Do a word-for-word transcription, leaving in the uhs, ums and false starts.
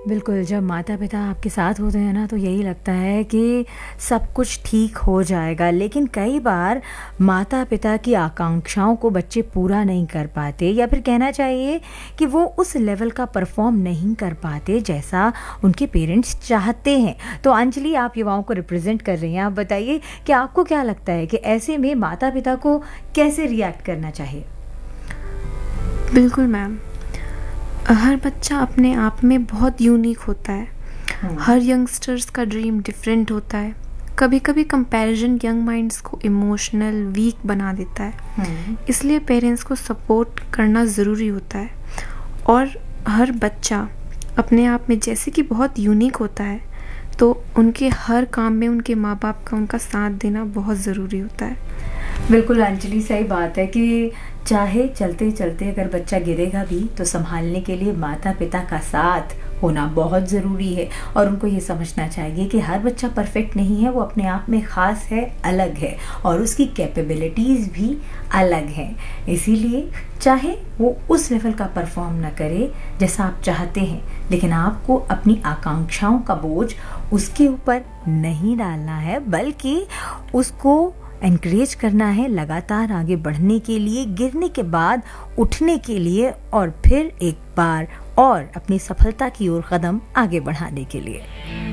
बिल्कुल, जब माता-पिता आपके साथ होते हैं ना तो यही लगता है कि सब कुछ ठीक हो जाएगा। लेकिन कई बार माता-पिता की आकांक्षाओं को बच्चे पूरा नहीं कर पाते या फिर कहना चाहिए कि वो उस लेवल का परफ़ॉर्म नहीं कर पाते जैसा उनके पेरेंट्स चाहते हैं। तो अंजलि, आप युवाओं को रिप्रेज़ेंट कर रही हैं। आप बताइए कि आपको क्या लगता है कि ऐसे में माता-पिता को कैसे रिएक्ट करना चाहिए? बिल्कुल मैम। हर बच्चा अपने आप में बहुत यूनिक होता है। हुँ। हर यंगस्टर्स का ड्रीम डिफरेंट होता है। कभी-कभी कंपैरिजन यंग माइंड्स को इमोशनल वीक बना देता है। हुँ। इसलिए पेरेंट्स को सपोर्ट करना ज़रूरी होता है। और हर बच्चा अपने आप में जैसे कि बहुत यूनिक होता है, तो उनके हर काम में उनके माँ-बाप का उनका साथ देना बहुत ज़रूरी होता है। बिल्कुल अंजलि, सही बात है कि चाहे चलते-चलते अगर बच्चा गिरेगा भी तो सँभालने के लिए माता-पिता का साथ होना बहुत ज़रूरी है। और उनको ये समझना चाहिए कि हर बच्चा परफेक्ट नहीं है, वो अपने आप में ख़ास है, अलग है और उसकी कैपेबिलिटीज़ भी अलग हैं। इसीलिए चाहे वो उस लेवल का परफ़ॉर्म ना करे जैसा आप चाहते हैं, लेकिन आपको अपनी आकांक्षाओं का बोझ उसके ऊपर नहीं डालना है, बल्कि उसको एनकरेज करना है लगातार आगे बढ़ने के लिए, गिरने के बाद उठने के लिए और फिर एक बार और अपनी सफलता की ओर कदम आगे बढ़ाने के लिए।